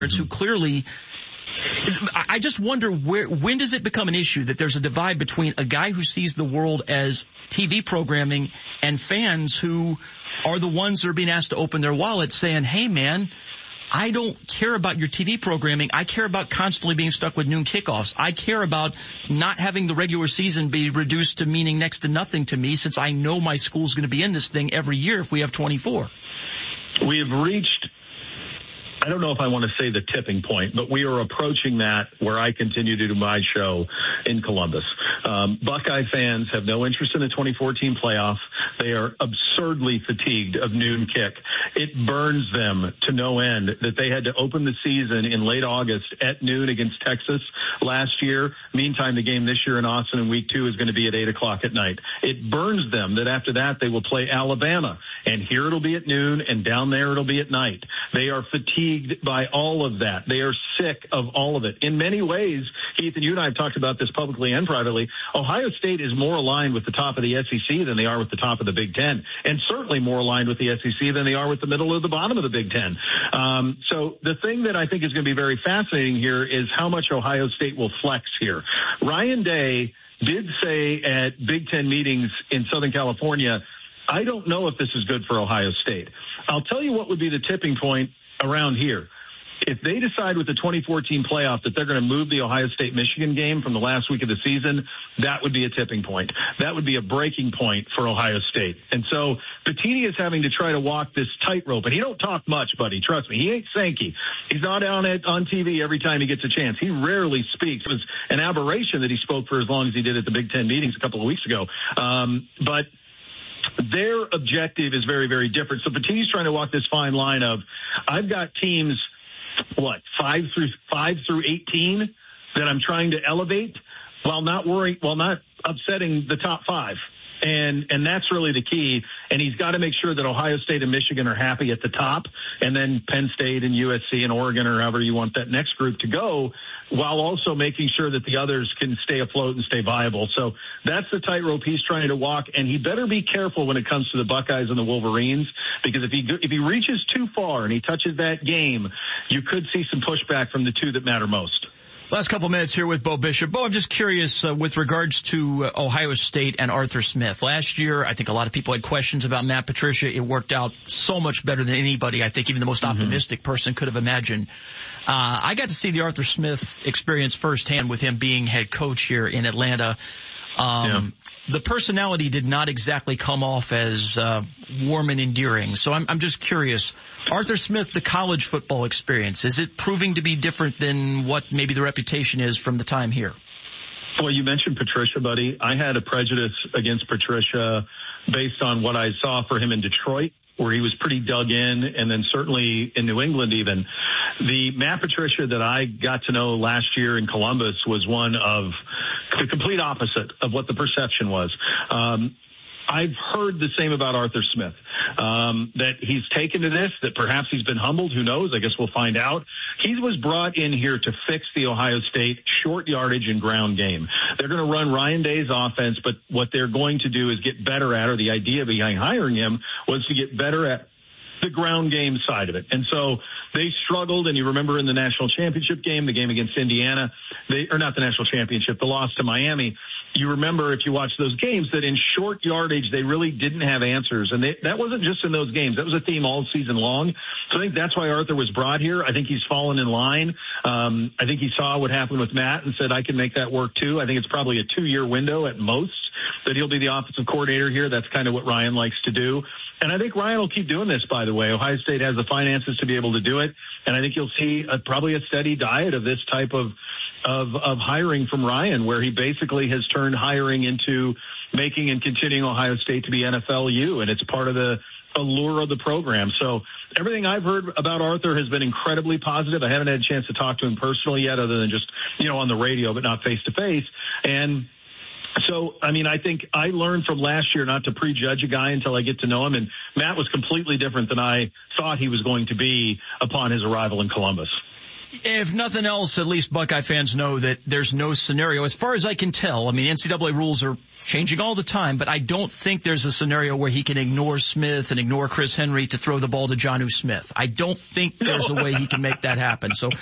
who clearly, I just wonder when does it become an issue that there's a divide between a guy who sees the world as TV programming and fans who are the ones that are being asked to open their wallets saying, hey man, I don't care about your TV programming. I care about constantly being stuck with noon kickoffs. I care about not having the regular season be reduced to meaning next to nothing to me, since I know my school's going to be in this thing every year if we have 24. We have reached, I don't know if I want to say the tipping point, but we are approaching that where I continue to do my show in Columbus. Buckeye fans have no interest in the 2014 playoff. They are absurdly fatigued of noon kick. It burns them to no end that they had to open the season in late August at noon against Texas last year. Meantime, the game this year in Austin in week 2 is going to be at 8 o'clock at night. It burns them that after that they will play Alabama, and here it'll be at noon, and down there it'll be at night. They are fatigued by all of that. They are sick of all of it. In many ways, Keith, and you and I have talked about this publicly and privately, Ohio State is more aligned with the top of the SEC than they are with the top of the Big Ten, and certainly more aligned with the SEC than they are with the middle or the bottom of the Big Ten. So the thing that I think is going to be very fascinating here is how much Ohio State will flex here. Ryan Day did say at Big Ten meetings in Southern California, I don't know if this is good for Ohio State. I'll tell you what would be the tipping point around here. If they decide with the 2014 playoff that they're going to move the Ohio State-Michigan game from the last week of the season, that would be a tipping point. That would be a breaking point for Ohio State. And so Pitini is having to try to walk this tightrope. And he don't talk much, buddy. Trust me. He ain't Sankey. He's not on TV every time he gets a chance. He rarely speaks. It was an aberration that he spoke for as long as he did at the Big Ten meetings a couple of weeks ago. But their objective is very, very different. So Pitini's trying to walk this fine line of, I've got teams, 5 through 18 that I'm trying to elevate while not upsetting the top 5. And that's really the key. And he's got to make sure that Ohio State and Michigan are happy at the top, and then Penn State and USC and Oregon, or however you want that next group to go, while also making sure that the others can stay afloat and stay viable. So that's the tightrope he's trying to walk, and he better be careful when it comes to the Buckeyes and the Wolverines, because if he reaches too far and he touches that game, you could see some pushback from the two that matter most. Last couple minutes here with Bo Bishop. Bo, I'm just curious with regards to Ohio State and Arthur Smith. Last year, I think a lot of people had questions about Matt Patricia. It worked out so much better than anybody, I think, even the most optimistic person could have imagined. I got to see the Arthur Smith experience firsthand with him being head coach here in Atlanta. The personality did not exactly come off as warm and endearing. So I'm just curious, Arthur Smith, the college football experience, is it proving to be different than what maybe the reputation is from the time here? Well, you mentioned Patricia, buddy. I had a prejudice against Patricia based on what I saw for him in Detroit, where he was pretty dug in, and then certainly in New England even. The Matt Patricia that I got to know last year in Columbus was one of the complete opposite of what the perception was. I've heard the same about Arthur Smith, that he's taken to this, that perhaps he's been humbled. Who knows? I guess we'll find out. He was brought in here to fix the Ohio State short yardage and ground game. They're going to run Ryan Day's offense, but what they're going to do is get better at, or the idea behind hiring him was to get better at the ground game side of it. And so they struggled, and you remember in the national championship game, the game against Indiana, not the national championship, the loss to Miami, you remember if you watch those games that in short yardage, they really didn't have answers. And that wasn't just in those games. That was a theme all season long. So I think that's why Arthur was brought here. I think he's fallen in line. I think he saw what happened with Matt and said, I can make that work too. I think it's probably a 2-year window at most that he'll be the offensive coordinator here. That's kind of what Ryan likes to do. And I think Ryan will keep doing this, by the way. Ohio State has the finances to be able to do it. And I think you'll see probably a steady diet of this type of hiring from Ryan, where he basically has turned hiring into making and continuing Ohio State to be NFLU. And it's part of the allure of the program. So everything I've heard about Arthur has been incredibly positive. I haven't had a chance to talk to him personally yet, other than just, on the radio, but not face to face. And so, I mean, I think I learned from last year not to prejudge a guy until I get to know him. And Matt was completely different than I thought he was going to be upon his arrival in Columbus. If nothing else, at least Buckeye fans know that there's no scenario, as far as I can tell. I mean, NCAA rules are changing all the time, but I don't think there's a scenario where he can ignore Smith and ignore Chris Henry to throw the ball to Jonnu Smith. I don't think there's a way he can make that happen. So